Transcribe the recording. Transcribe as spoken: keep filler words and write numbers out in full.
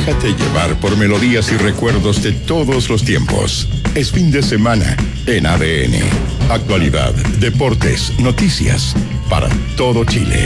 Déjate llevar por melodías y recuerdos de todos los tiempos. Es fin de semana en A D N. Actualidad, deportes, noticias para todo Chile.